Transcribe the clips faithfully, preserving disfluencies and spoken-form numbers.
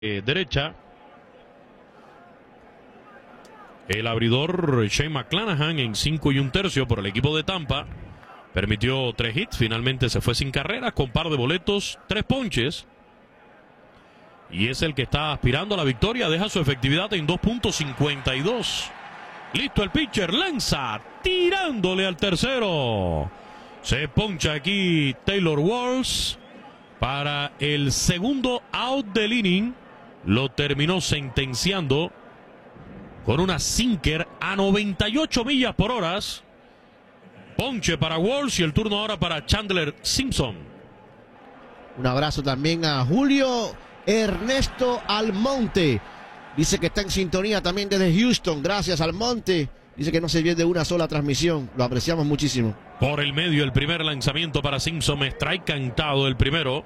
eh, derecha. El abridor Shane McClanahan en cinco y un tercio por el equipo de Tampa. Permitió tres hits, finalmente se fue sin carreras, con par de boletos, tres ponches. Y es el que está aspirando a la victoria, deja su efectividad en dos punto cincuenta y dos. Listo el pitcher, lanza, tirándole al tercero. Se poncha aquí Taylor Walsh para el segundo out del inning. Lo terminó sentenciando con una sinker a noventa y ocho millas por hora. Ponche para Walsh y el turno ahora para Chandler Simpson. Un abrazo también a Julio Ernesto Almonte. Dice que está en sintonía también desde Houston. Gracias, Almonte. Dice que no se pierde una sola transmisión. Lo apreciamos muchísimo. Por el medio, el primer lanzamiento para Simpson. Strike cantado el primero.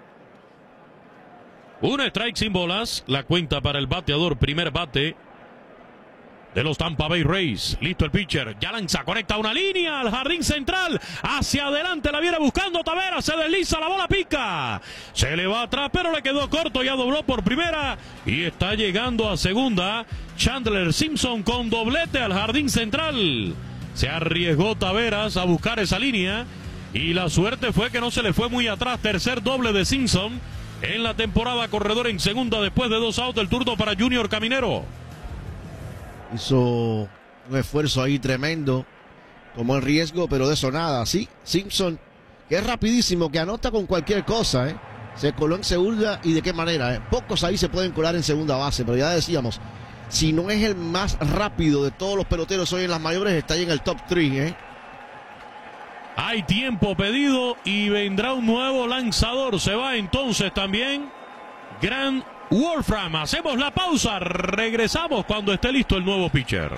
Un strike sin bolas. La cuenta para el bateador. Primer bate de los Tampa Bay Rays. Listo el pitcher. Ya lanza. Conecta una línea al jardín central. Hacia adelante la viene buscando Taveras. Se desliza. La bola pica. Se le va atrás, pero le quedó corto. Ya dobló por primera. Y está llegando a segunda. Chandler Simpson con doblete al jardín central. Se arriesgó Taveras a buscar esa línea. Y la suerte fue que no se le fue muy atrás. Tercer doble de Simpson en la temporada. Corredor en segunda después de dos outs. El turno para Junior Caminero. Hizo un esfuerzo ahí tremendo. Tomó el riesgo, pero de eso nada. Sí, Simpson, que es rapidísimo, que anota con cualquier cosa, ¿eh? Se coló en segunda y de qué manera, ¿eh? Pocos ahí se pueden colar en segunda base, pero ya decíamos, si no es el más rápido de todos los peloteros hoy en las mayores, está ahí en el top tres, ¿eh? Hay tiempo pedido y vendrá un nuevo lanzador. Se va entonces también Grant Wolfram. Hacemos la pausa. Regresamos cuando esté listo el nuevo pitcher.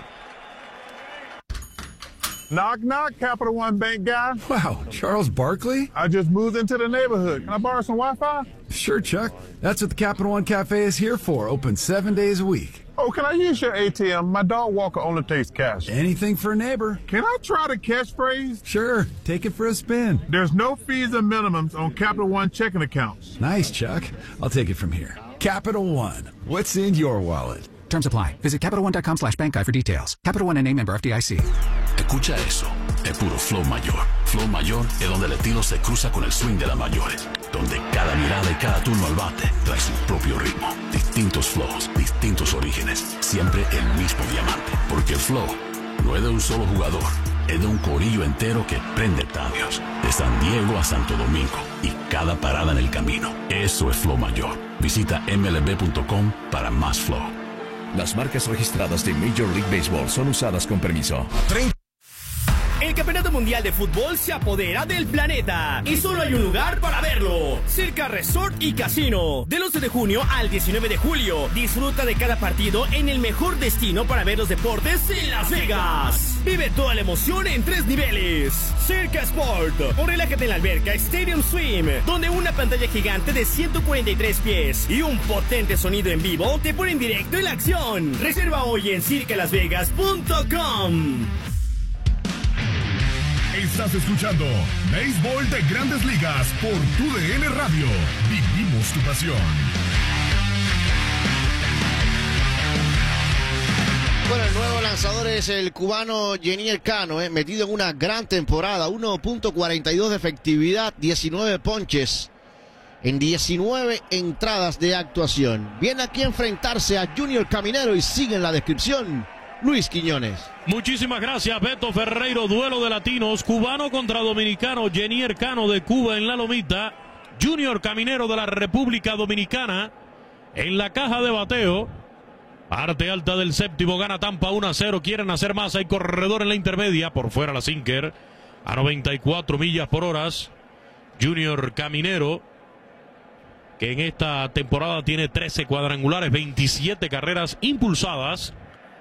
Knock, knock, Capital One Bank guy. Wow, Charles Barkley? I just moved into the neighborhood. Can I borrow some Wi-Fi? Sure, Chuck. That's what the Capital One Cafe is here for. Open seven days a week. Oh, can I use your A T M? My dog walker only takes cash. Anything for a neighbor. Can I try the catchphrase? Sure, take it for a spin. There's no fees and minimums on Capital One checking accounts. Nice, Chuck. I'll take it from here. Capital One. What's in your wallet? Terms apply. Visit CapitalOne.com slash bank guide for details. Capital One N A member F D I C. Escucha eso. Es puro flow mayor. Flow mayor es donde el estilo se cruza con el swing de las mayores. Donde cada mirada y cada turno al bate trae su propio ritmo. Distintos flows, distintos orígenes. Siempre el mismo diamante. Porque el flow no es de un solo jugador. Es de un corillo entero que prende estadios. De San Diego a Santo Domingo. Y cada parada en el camino. Eso es flow mayor. Visita M L B punto com para más flow. Las marcas registradas de Major League Baseball son usadas con permiso. El Campeonato Mundial de Fútbol se apodera del planeta y solo hay un lugar para verlo: Circa Resort y Casino. Del once de junio al diecinueve de julio, disfruta de cada partido en el mejor destino para ver los deportes en Las Vegas. Vive toda la emoción en tres niveles. Circa Sport, o relájate en la alberca Stadium Swim, donde una pantalla gigante de ciento cuarenta y tres pies y un potente sonido en vivo te ponen directo en la acción. Reserva hoy en circa las vegas punto com. Estás escuchando Béisbol de Grandes Ligas por Tu D N Radio. Vivimos tu pasión. Bueno, el nuevo lanzador es el cubano Jenier Cano, eh, metido en una gran temporada. uno punto cuarenta y dos de efectividad, diecinueve ponches en diecinueve entradas de actuación. Viene aquí a enfrentarse a Junior Caminero y sigue en la descripción Luis Quiñones. Muchísimas gracias, Beto Ferreiro. Duelo de latinos, cubano contra dominicano. Jenier Cano de Cuba en la lomita. Junior Caminero de la República Dominicana en la caja de bateo. Parte alta del séptimo, gana Tampa uno a cero. Quieren hacer más, hay corredor en la intermedia. Por fuera la sinker a noventa y cuatro millas por hora. Junior Caminero, que en esta temporada tiene trece cuadrangulares, veintisiete carreras impulsadas.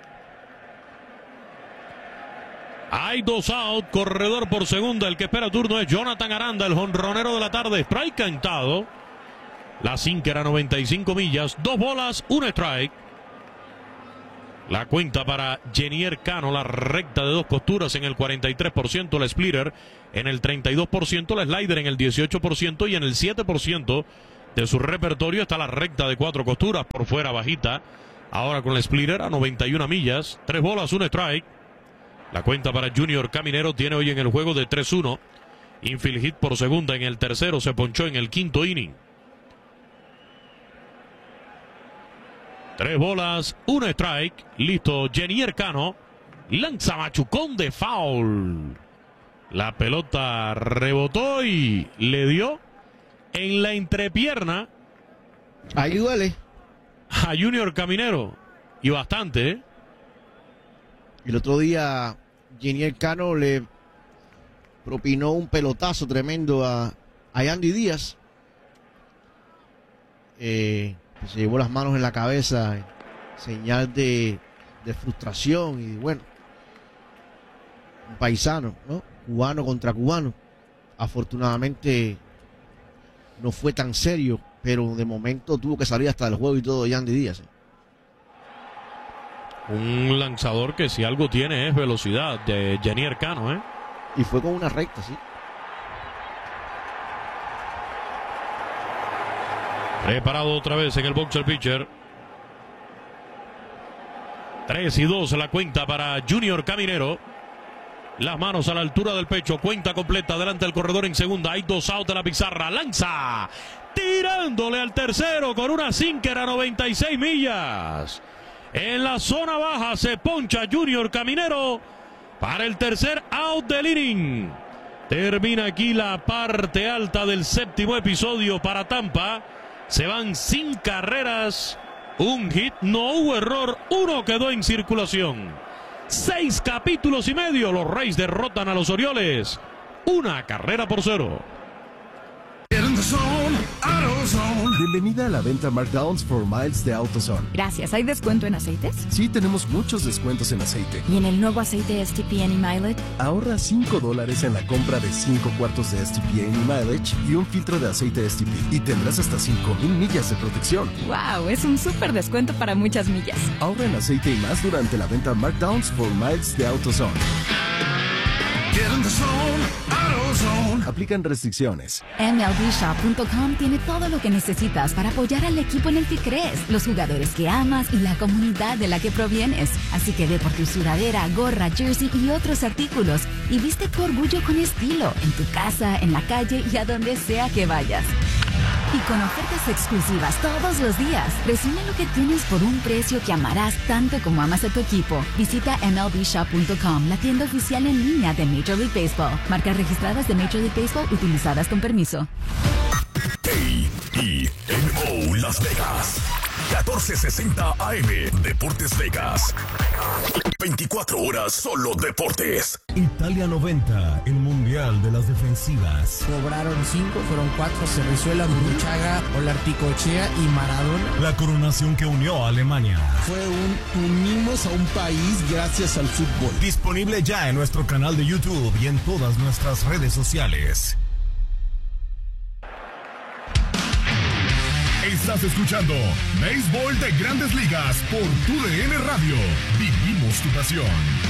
Hay dos out, corredor por segunda. El que espera turno es Jonathan Aranda, el jonronero de la tarde. Strike cantado. La sinker a noventa y cinco millas. Dos bolas, un strike. La cuenta para Jenier Cano, la recta de dos costuras en el cuarenta y tres por ciento, la splitter en el treinta y dos por ciento, la slider en el dieciocho por ciento y en el siete por ciento de su repertorio está la recta de cuatro costuras, por fuera bajita. Ahora con la splitter a noventa y una millas. Tres bolas, un strike. La cuenta para Junior Caminero tiene hoy en el juego de tres uno. Infield hit por segunda en el tercero. Se ponchó en el quinto inning. Tres bolas, un strike. Listo, Jenier Cano. Lanza machucón de foul. La pelota rebotó y le dio en la entrepierna. Ahí duele. A Junior Caminero. Y bastante, ¿eh? El otro día, Jenier Cano le propinó un pelotazo tremendo a, a Yandy Díaz. Eh, se llevó las manos en la cabeza, señal de, de frustración. Y bueno, un paisano, ¿no? Cubano contra cubano. Afortunadamente no fue tan serio, pero de momento tuvo que salir hasta del juego y todo Yandy Díaz. ¿eh? Un lanzador que si algo tiene es velocidad, de Jenier Cano, ¿eh? Y fue con una recta, sí. Preparado otra vez en el box el pitcher. tres y dos la cuenta para Junior Caminero. Las manos a la altura del pecho. Cuenta completa. Adelante el corredor en segunda. Hay dos out de la pizarra. Lanza. Tirándole al tercero con una sinker a noventa y seis millas. En la zona baja se poncha Junior Caminero para el tercer out del inning. Termina aquí la parte alta del séptimo episodio para Tampa. Se van sin carreras. Un hit. No hubo error. Uno quedó en circulación. Seis capítulos y medio. Los Rays derrotan a los Orioles. Una carrera por cero. Bienvenida a la venta Markdowns for Miles de AutoZone. Gracias. ¿Hay descuento en aceites? Sí, tenemos muchos descuentos en aceite. ¿Y en el nuevo aceite S T P Any Mileage? Ahorra cinco dólares en la compra de cinco cuartos de S T P Any Mileage y un filtro de aceite S T P. Y tendrás hasta cinco mil millas de protección. ¡Wow! Es un súper descuento para muchas millas. Ahorra en aceite y más durante la venta Markdowns for Miles de AutoZone. Get in the zone, AutoZone. Aplican restricciones. M L B Shop punto com tiene todo lo que necesitas para apoyar al equipo en el que crees, los jugadores que amas y la comunidad de la que provienes. Así que ve por tu sudadera, gorra, jersey y otros artículos y viste tu orgullo con estilo, en tu casa, en la calle y a donde sea que vayas. Y con ofertas exclusivas todos los días. Resume lo que tienes por un precio que amarás tanto como amas a tu equipo. Visita M L B Shop punto com, la tienda oficial en línea de Major League Baseball. Marcas registradas de Major League Baseball utilizadas con permiso. A E N O Las Vegas. catorce sesenta A M Deportes Vegas. veinticuatro horas solo deportes. Italia noventa, el mundial de las defensivas. Cobraron cinco, fueron cuatro, Cerrizuela, Muruchaga, Olarticochea y Maradona. La coronación que unió a Alemania. Fue un unimos a un país gracias al fútbol. Disponible ya en nuestro canal de YouTube y en todas nuestras redes sociales. Estás escuchando Béisbol de Grandes Ligas por tu D N Radio. Vivimos tu pasión.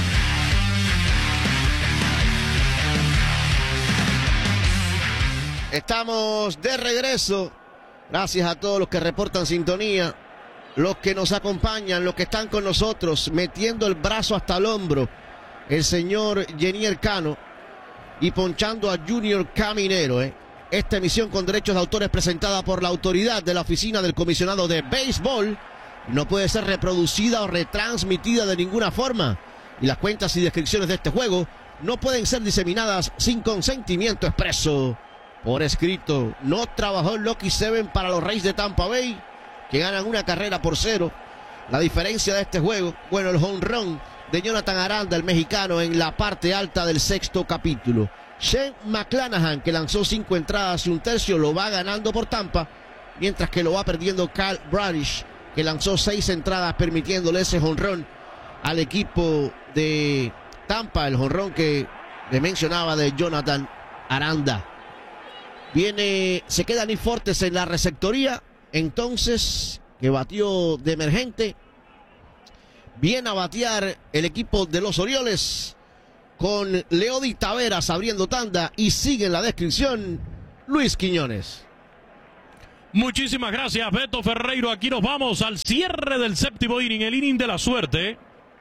Estamos de regreso. Gracias a todos los que reportan sintonía, los que nos acompañan, los que están con nosotros, metiendo el brazo hasta el hombro. El señor Jenier Cano y ponchando a Junior Caminero, ¿eh? Esta emisión con derechos de autor es presentada por la autoridad de la Oficina del Comisionado de Béisbol. No puede ser reproducida o retransmitida de ninguna forma. Y las cuentas y descripciones de este juego no pueden ser diseminadas sin consentimiento expreso. Por escrito, no trabajó Lucky Seven para los Rays de Tampa Bay, que ganan una carrera por cero. La diferencia de este juego, bueno, el home run de Jonathan Aranda, el mexicano, en la parte alta del sexto capítulo. Shane McClanahan, que lanzó cinco entradas y un tercio, lo va ganando por Tampa, mientras que lo va perdiendo Kyle Bradish, que lanzó seis entradas, permitiéndole ese jonrón al equipo de Tampa, el jonrón que le mencionaba de Jonathan Aranda. Viene, se queda Nick Fortes en la receptoría, entonces, que batió de emergente. Viene a batear el equipo de los Orioles, con Leody Taveras abriendo tanda, y sigue en la descripción Luis Quiñones. Muchísimas gracias, Beto Ferreiro. Aquí nos vamos al cierre del séptimo inning, el inning de la suerte.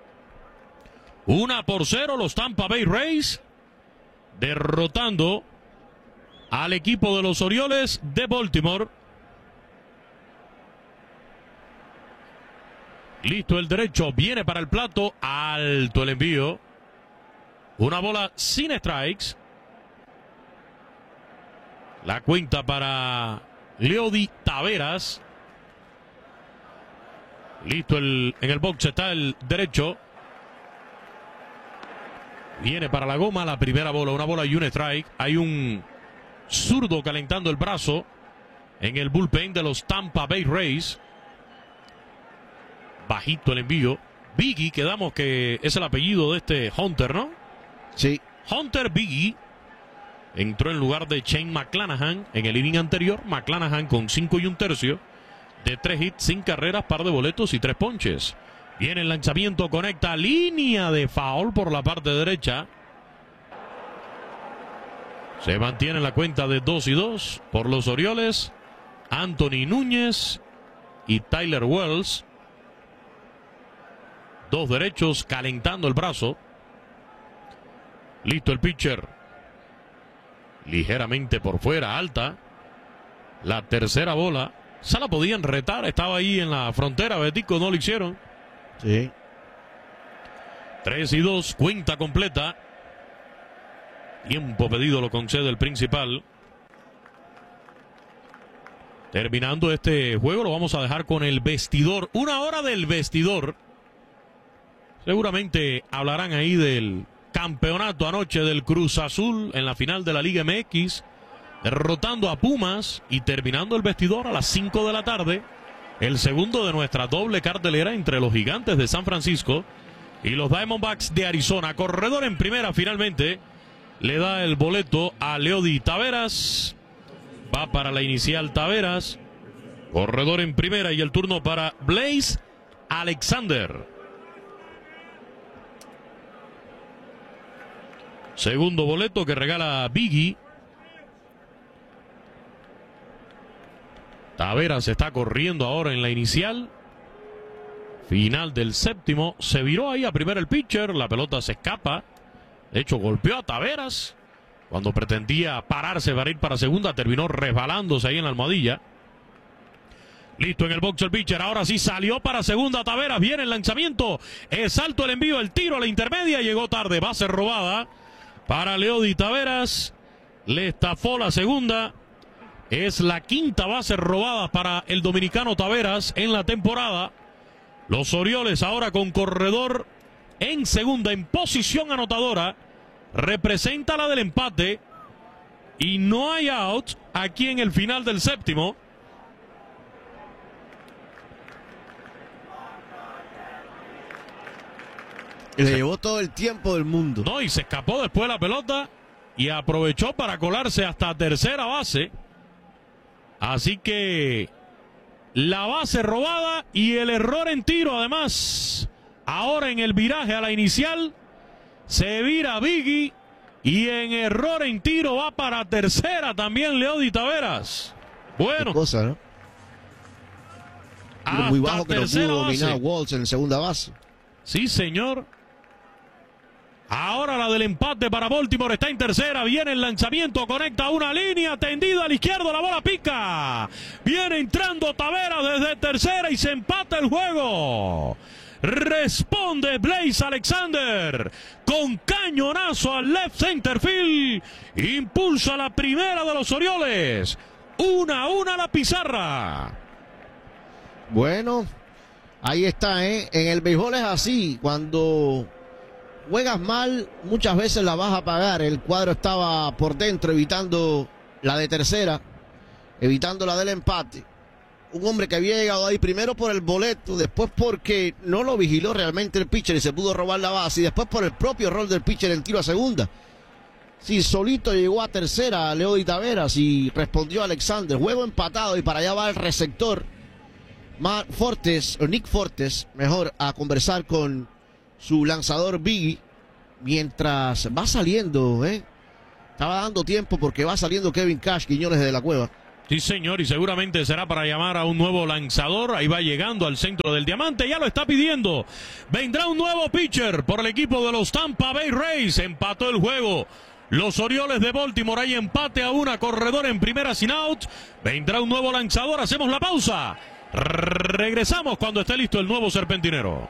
Una por cero los Tampa Bay Rays, derrotando al equipo de los Orioles de Baltimore. Listo el derecho, viene para el plato, alto el envío. Una bola sin strikes. La cuenta para Leody Taveras. Listo el, en el box está el derecho. Viene para la goma la primera bola, una bola y un strike. Hay un zurdo calentando el brazo en el bullpen de los Tampa Bay Rays. Bajito el envío. Biggie, quedamos que es el apellido de este Hunter, ¿no? Sí. Hunter Biggie entró en lugar de Shane McClanahan en el inning anterior. McClanahan con cinco y un tercio de tres hits, sin carreras, par de boletos y tres ponches. Viene el lanzamiento, conecta línea de foul por la parte derecha. Se mantiene la cuenta de dos y dos por los Orioles. Anthony Núñez y Tyler Wells. Dos derechos calentando el brazo. Listo el pitcher. Ligeramente por fuera, alta. La tercera bola. Se la podían retar, estaba ahí en la frontera, Betico, no lo hicieron. Sí. tres y dos, cuenta completa. Tiempo pedido lo concede el principal. Terminando este juego, lo vamos a dejar con el vestidor. Una hora del vestidor. Seguramente hablarán ahí del campeonato anoche del Cruz Azul en la final de la Liga M X, derrotando a Pumas, y terminando el vestidor a las cinco de la tarde. El segundo de nuestra doble cartelera entre los Gigantes de San Francisco y los Diamondbacks de Arizona. Corredor en primera finalmente. Le da el boleto a Leody Taveras. Va para la inicial Taveras. Corredor en primera y el turno para Blaze Alexander. Segundo boleto que regala Biggie. Taveras está corriendo ahora en la inicial. Final del séptimo. Se viró ahí a primera el pitcher. La pelota se escapa. De hecho, golpeó a Taveras cuando pretendía pararse para ir para segunda. Terminó resbalándose ahí en la almohadilla. Listo en el box el pitcher. Ahora sí salió para segunda Taveras. Viene el lanzamiento. Es alto el envío. El tiro a la intermedia. Llegó tarde. Base robada para Leody Taveras. Le estafó la segunda. Es la quinta base robada para el dominicano Taveras en la temporada. Los Orioles ahora con corredor en segunda, en posición anotadora. Representa la del empate. Y no hay out aquí en el final del séptimo. Le se... llevó todo el tiempo del mundo. No, y se escapó después de la pelota y aprovechó para colarse hasta tercera base. Así que la base robada y el error en tiro, además. Ahora en el viraje a la inicial se vira Biggie y en error en tiro va para tercera también Leody Taveras. Bueno. Qué cosa, ¿no? Muy bajo que no pudo dominar Walsh en segunda base. Sí, señor. Ahora la del empate para Baltimore está en tercera. Viene el lanzamiento, conecta una línea tendida al izquierdo, la bola pica. Viene entrando Taveras desde tercera y se empata el juego. Responde Blaze Alexander con cañonazo al left center field. Impulsa la primera de los Orioles. Una a una la pizarra. Bueno, ahí está, ¿eh? En el béisbol es así. Cuando juegas mal, muchas veces la vas a pagar. El cuadro estaba por dentro, evitando la de tercera, evitando la del empate. Un hombre que había llegado ahí primero por el boleto, después porque no lo vigiló realmente el pitcher y se pudo robar la base, y después por el propio error del pitcher en tiro a segunda. Sí, solito llegó a tercera a Leody Taveras y respondió Alexander. Juego empatado y para allá va el receptor Matt Fortes, o Nick Fortes, mejor, a conversar con su lanzador Biggie, mientras va saliendo, ¿eh? Estaba dando tiempo porque va saliendo Kevin Cash Quiñones de la cueva. Sí, señor, y seguramente será para llamar a un nuevo lanzador. Ahí va llegando al centro del diamante, ya lo está pidiendo. Vendrá un nuevo pitcher por el equipo de los Tampa Bay Rays. Empató el juego los Orioles de Baltimore. Hay empate a una, corredor en primera sin out. Vendrá un nuevo lanzador, hacemos la pausa. Regresamos cuando esté listo el nuevo serpentinero.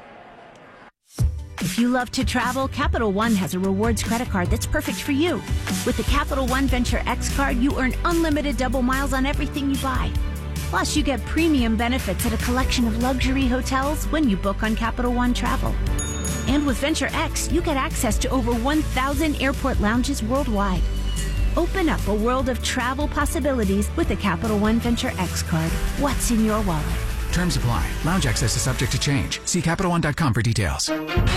If you love to travel, Capital One has a rewards credit card that's perfect for you. With the Capital One Venture X card, you earn unlimited double miles on everything you buy. Plus, you get premium benefits at a collection of luxury hotels when you book on Capital One Travel. And with Venture X, you get access to over one thousand airport lounges worldwide. Open up a world of travel possibilities with the Capital One Venture X card. What's in your wallet? Terms apply. Lounge access is subject to change. See Capital One dot com for details.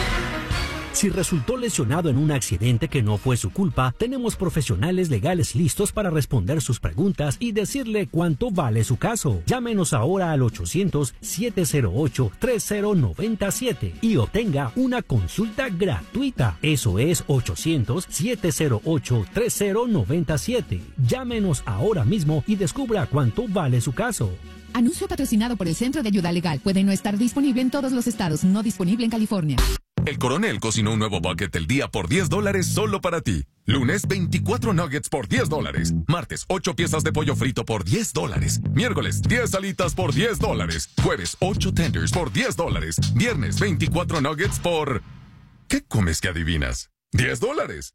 Si resultó lesionado en un accidente que no fue su culpa, tenemos profesionales legales listos para responder sus preguntas y decirle cuánto vale su caso. Llámenos ahora al ochocientos, siete cero ocho, tres cero nueve siete y obtenga una consulta gratuita. Eso es ochocientos, siete cero ocho, tres cero nueve siete. Llámenos ahora mismo y descubra cuánto vale su caso. Anuncio patrocinado por el Centro de Ayuda Legal. Puede no estar disponible en todos los estados, no disponible en California. El Coronel cocinó un nuevo bucket del día por diez dólares solo para ti. Lunes, veinticuatro nuggets por diez dólares. Martes, ocho piezas de pollo frito por diez dólares. Miércoles, diez alitas por diez dólares. Jueves, ocho tenders por diez dólares. Viernes, veinticuatro nuggets por... ¿Qué comes que adivinas? diez dólares.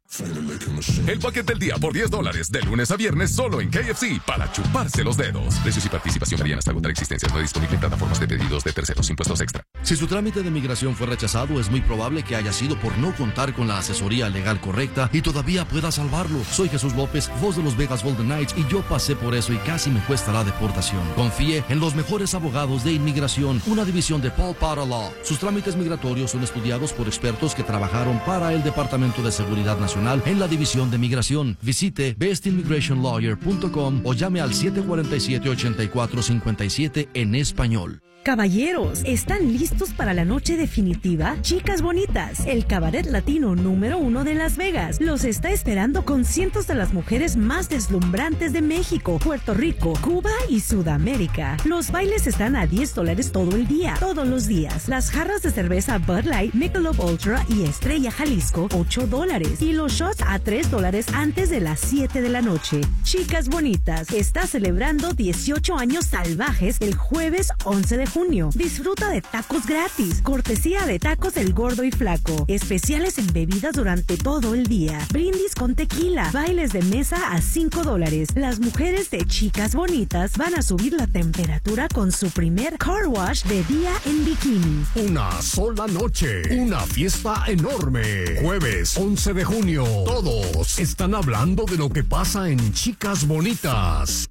El bucket del día por diez dólares, de lunes a viernes solo en K F C, para chuparse los dedos. Precios y participación varían hasta agotar existencias. No disponible en plataformas de pedidos de terceros, impuestos extra. Si su trámite de migración fue rechazado, es muy probable que haya sido por no contar con la asesoría legal correcta y todavía pueda salvarlo. Soy Jesús López, voz de los Vegas Golden Knights, y yo pasé por eso y casi me cuesta la deportación. Confíe en los mejores abogados de inmigración, una división de Paul Potter Law. Sus trámites migratorios son estudiados por expertos que trabajaron para el Departamento de Seguridad Nacional en la División de Migración. Visite best immigration lawyer punto com o llame al siete cuatro siete, ocho cuatro cinco siete en español. Caballeros, ¿están listos para la noche definitiva? Chicas Bonitas, el cabaret latino número uno de Las Vegas, los está esperando con cientos de las mujeres más deslumbrantes de México, Puerto Rico, Cuba y Sudamérica. Los bailes están a diez dólares todo el día, todos los días. Las jarras de cerveza Bud Light, Michelob Ultra y Estrella Jalisco, ocho dólares. Y los shots a tres dólares antes de las siete de la noche. Chicas Bonitas está celebrando dieciocho años salvajes el jueves once de junio. Disfruta de tacos gratis, cortesía de Tacos El Gordo y Flaco, especiales en bebidas durante todo el día, brindis con tequila, bailes de mesa a cinco dólares. Las mujeres de Chicas Bonitas van a subir la temperatura con su primer car wash de día en bikini. Una sola noche, una fiesta enorme. Jueves once de junio, todos están hablando de lo que pasa en Chicas Bonitas.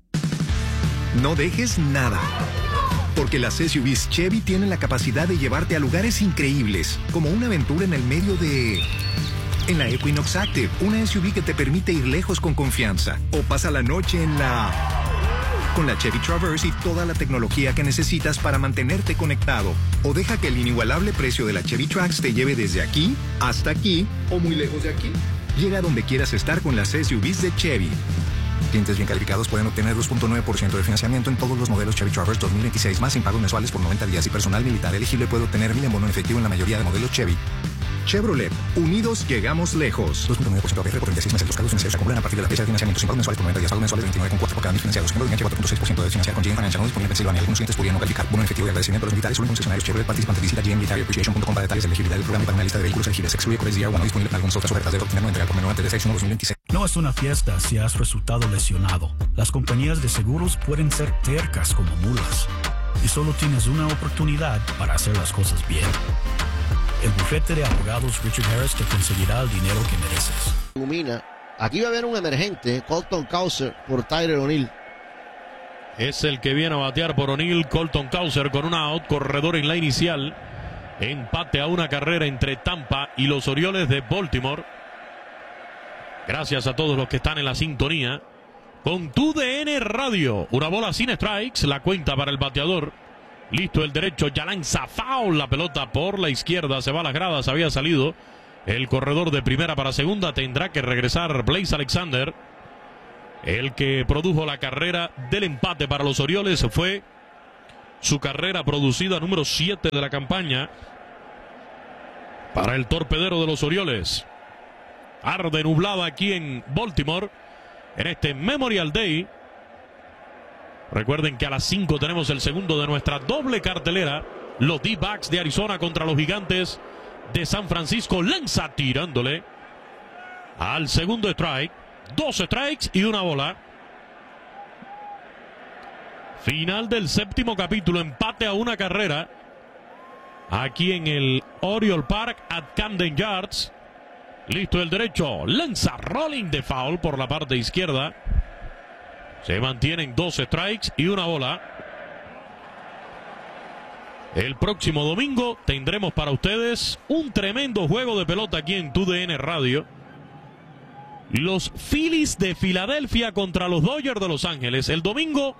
No dejes nada, porque las S U Vs Chevy tienen la capacidad de llevarte a lugares increíbles, como una aventura en el medio de... En la Equinox Active, una S U V que te permite ir lejos con confianza. O pasa la noche en la... Con la Chevy Traverse y toda la tecnología que necesitas para mantenerte conectado. O deja que el inigualable precio de la Chevy Trax te lleve desde aquí hasta aquí o muy lejos de aquí. Llega a donde quieras estar con las S U Vs de Chevy. Clientes bien calificados pueden obtener dos punto nueve por ciento de financiamiento en todos los modelos Chevy Traverse dos mil veintiséis, más sin pagos mensuales por noventa días, y personal militar elegible puede obtener mil en bono en efectivo en la mayoría de modelos Chevy. Chevrolet, unidos llegamos lejos. dos punto nueve por ciento A P R por treinta y seis meses. Los cargos financieros se acumulan a partir de la fecha de financiamiento sin pagos mensuales por noventa días, pagos mensuales veintinueve coma cuatro por cada mil financiados. Ejemplo de cuatro punto seis por ciento de financiar con G M Financial, no disponible en Pensilvania. Algunos clientes podrían no calificar. Bono en efectivo y agradecimiento a los militares solo en concesionarios Chevrolet participantes. Visita G M Military Appreciation punto com para detalles de elegibilidad del programa y para una lista de vehículos elegibles. Excluye Corres D R uno, no disponible en algunas otras ofertas. Debe obtener no entrega por menor antes de seis de junio de dos mil veintiséis. No es una fiesta si has resultado lesionado. Las compañías de seguros pueden ser tercas como mulas. Y solo tienes una oportunidad para hacer las cosas bien. El bufete de abogados Richard Harris te conseguirá el dinero que mereces. Ilumina. Aquí va a haber un emergente, Colton Cowser por Tyler O'Neill. Es el que viene a batear por O'Neill, Colton Cowser, con una out, corredor en la inicial. Empate a una carrera entre Tampa y los Orioles de Baltimore. Gracias a todos los que están en la sintonía con tu D N Radio. Una bola sin strikes, la cuenta para el bateador. Listo el derecho, ya lanza foul, la pelota por la izquierda, se va a las gradas, había salido el corredor de primera para segunda, tendrá que regresar Blaze Alexander. El que produjo la carrera del empate para los Orioles fue su carrera producida número siete de la campaña para el torpedero de los Orioles. Arde nublado aquí en Baltimore en este Memorial Day. Recuerden que a las cinco tenemos el segundo de nuestra doble cartelera. Los D-backs de Arizona contra los Gigantes de San Francisco. Lanza tirándole al segundo strike. Dos strikes y una bola. Final del séptimo capítulo. Empate a una carrera. Aquí en el Oriole Park at Camden Yards. Listo el derecho. Lanza rolling de foul por la parte izquierda. Se mantienen dos strikes y una bola. El próximo domingo tendremos para ustedes un tremendo juego de pelota aquí en Tu D N Radio. Los Phillies de Filadelfia contra los Dodgers de Los Ángeles. El domingo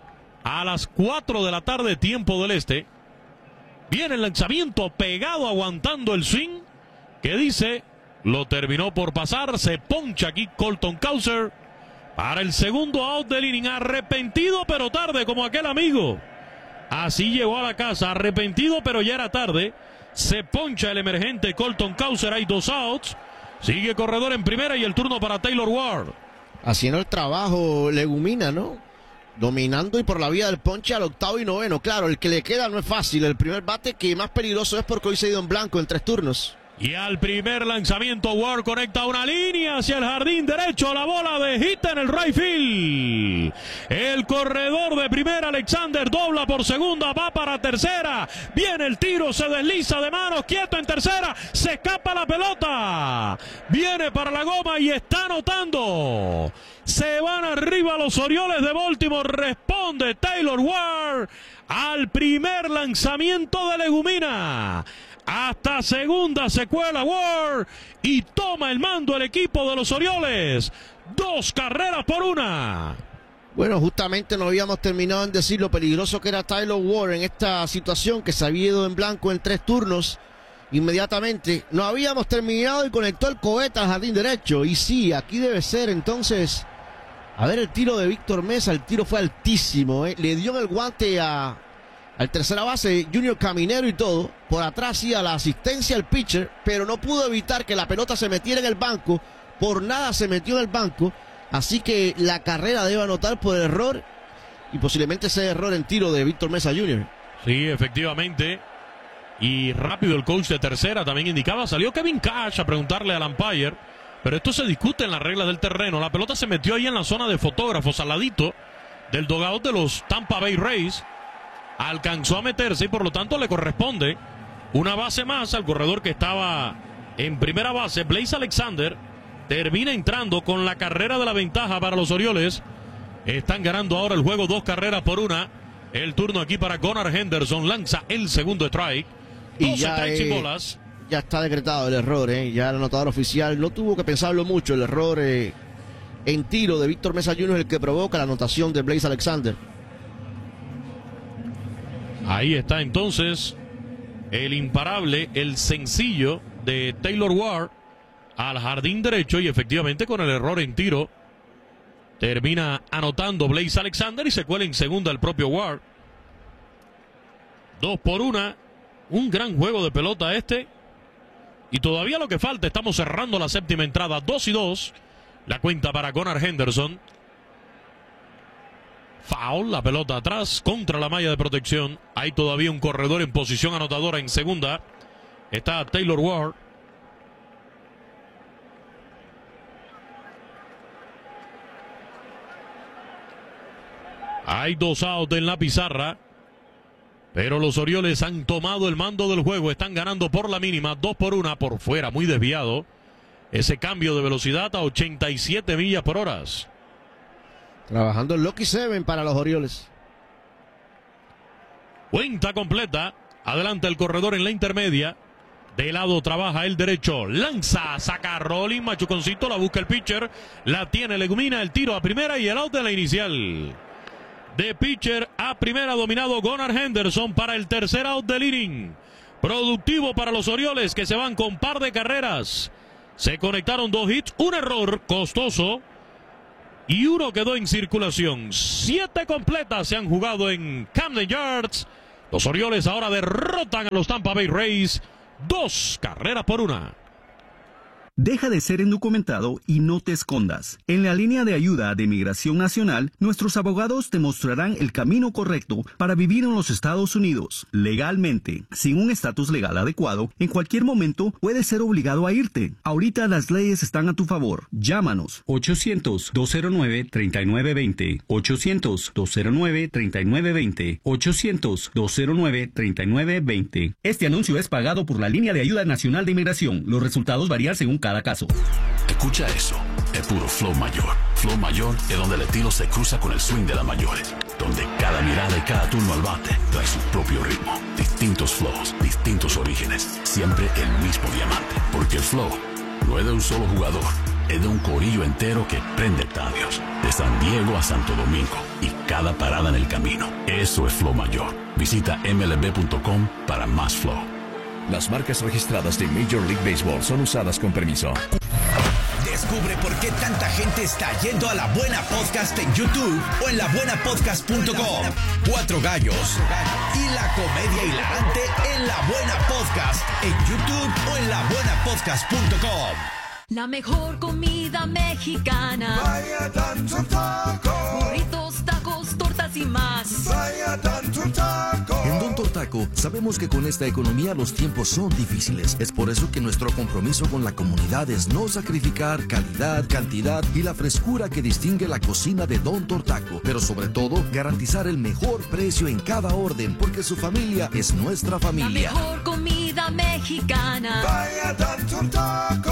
a las cuatro de la tarde, tiempo del este. Viene el lanzamiento pegado, aguantando el swing. Que dice, lo terminó por pasar. Se poncha aquí Colton Cowser para el segundo out del inning. Arrepentido pero tarde, como aquel amigo. Así llegó a la casa, arrepentido pero ya era tarde. Se poncha el emergente Colton Cowser. Hay dos outs. Sigue corredor en primera y el turno para Taylor Ward. Haciendo el trabajo Legumina, ¿no? Dominando y por la vía del ponche al octavo y noveno. Claro, el que le queda no es fácil. El primer bate que más peligroso es porque hoy se ha ido en blanco en tres turnos. Y al primer lanzamiento Ward conecta una línea hacia el jardín derecho. La bola de hit en el right field. El corredor de primera, Alexander, dobla por segunda, va para tercera. Viene el tiro, se desliza de manos, quieto en tercera. Se escapa la pelota. Viene para la goma y está anotando. Se van arriba los Orioles de Baltimore. Responde Taylor Ward al primer lanzamiento de Legumina. Hasta segunda se cuela Ward y toma el mando el equipo de los Orioles. Dos carreras por una. Bueno, justamente no habíamos terminado en decir lo peligroso que era Taylor Ward en esta situación, que se había ido en blanco en tres turnos. Inmediatamente no habíamos terminado y conectó el cohete al jardín derecho. Y sí, aquí debe ser entonces. A ver el tiro de Víctor Mesa. El tiro fue altísimo, ¿eh? Le dio en el guante a... al tercera base, Junior Caminero y todo. Por atrás sí a la asistencia al pitcher, pero no pudo evitar que la pelota se metiera en el banco. Por nada se metió en el banco. Así que la carrera debe anotar por error. Y posiblemente ese error en tiro de Víctor Mesa junior Sí, efectivamente. Y rápido el coach de tercera también indicaba. Salió Kevin Cash a preguntarle al umpire. Pero esto se discute en las reglas del terreno. La pelota se metió ahí en la zona de fotógrafos, al ladito del dugout de los Tampa Bay Rays. Alcanzó a meterse y por lo tanto le corresponde una base más al corredor que estaba en primera base. Blaze Alexander termina entrando con la carrera de la ventaja para los Orioles. Están ganando ahora el juego dos carreras por una. El turno aquí para Gunnar Henderson. Lanza el segundo strike. Y Dos ya, strikes eh, y bolas. Ya está decretado el error, ¿eh? Ya el anotador oficial no tuvo que pensarlo mucho. El error eh, en tiro de Víctor Mesa junior es el que provoca la anotación de Blaze Alexander. Ahí está entonces el imparable, el sencillo de Taylor Ward al jardín derecho y efectivamente con el error en tiro termina anotando Blaze Alexander y se cuela en segunda el propio Ward. Dos por una, un gran juego de pelota este y todavía lo que falta, estamos cerrando la séptima entrada, dos y dos, la cuenta para Gunnar Henderson. Foul, la pelota atrás contra la malla de protección. Hay todavía un corredor en posición anotadora en segunda. Está Taylor Ward. Hay dos outs en la pizarra. Pero los Orioles han tomado el mando del juego. Están ganando por la mínima. Dos por una por fuera. Muy desviado. Ese cambio de velocidad a ochenta y siete millas por hora. Trabajando el Lucky Seven para los Orioles. Cuenta completa. Adelanta el corredor en la intermedia. De lado trabaja el derecho. Lanza, saca a Rolling. Machuconcito, la busca el pitcher. La tiene Legumina. El tiro a primera y el out de la inicial. De pitcher a primera dominado Gunnar Henderson para el tercer out del inning. Productivo para los Orioles que se van con par de carreras. Se conectaron dos hits. Un error costoso y uno quedó en circulación. Siete completas se han jugado en Camden Yards. Los Orioles ahora derrotan a los Tampa Bay Rays. Dos carreras por una. Deja de ser indocumentado y no te escondas. En la línea de ayuda de Migración Nacional, nuestros abogados te mostrarán el camino correcto para vivir en los Estados Unidos legalmente. Sin un estatus legal adecuado, en cualquier momento puedes ser obligado a irte. Ahorita las leyes están a tu favor. Llámanos ochocientos, dos cero nueve, tres nueve dos cero, ochocientos, dos cero nueve, tres nueve dos cero, ochocientos, dos cero nueve, tres nueve dos cero. Este anuncio es pagado por la Línea de Ayuda Nacional de Inmigración. Los resultados varían según cada caso. Escucha eso, es puro flow mayor. Flow mayor es donde el estilo se cruza con el swing de las mayores, donde cada mirada y cada turno al bate trae su propio ritmo. Distintos flows, distintos orígenes, siempre el mismo diamante. Porque el flow no es de un solo jugador, es de un corillo entero que prende estadios, de San Diego a Santo Domingo y cada parada en el camino. Eso es flow mayor. Visita M L B punto com para más flow. Las marcas registradas de Major League Baseball son usadas con permiso. Descubre por qué tanta gente está yendo a La Buena Podcast en YouTube o en la buena podcast punto com. Cuatro gallos y la comedia hilarante en La Buena Podcast en YouTube o en la buena podcast punto com. La mejor comida mexicana. Vaya tanto taco. Burritos, tacos, tortas y más. Vaya tanto taco. En Don Tortaco sabemos que con esta economía los tiempos son difíciles. Es por eso que nuestro compromiso con la comunidad es no sacrificar calidad, cantidad y la frescura que distingue la cocina de Don Tortaco. Pero sobre todo, garantizar el mejor precio en cada orden, porque su familia es nuestra familia. La mejor comida mexicana. Vaya tanto taco.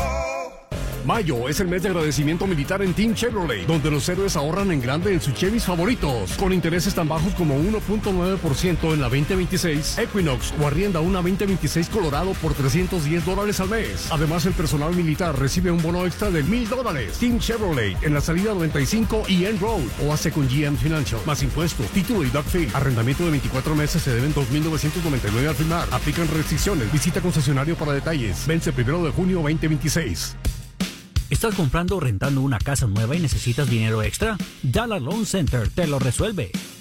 Mayo es el mes de agradecimiento militar en Team Chevrolet, donde los héroes ahorran en grande en sus Chevys favoritos, con intereses tan bajos como uno punto nueve por ciento en la veinte veintiséis Equinox o arrienda una veinte veintiséis Colorado por trescientos diez dólares al mes. Además, el personal militar recibe un bono extra de mil dólares. Team Chevrolet en la salida noventa y cinco y End Road o hace con G M Financial. Más impuestos, título y doc fee. Arrendamiento de veinticuatro meses se deben dos mil novecientos noventa y nueve al firmar. Aplican restricciones. Visita concesionario para detalles. Vence primero de junio veinte veintiséis. ¿Estás comprando o rentando una casa nueva y necesitas dinero extra? Dollar Loan Center te lo resuelve.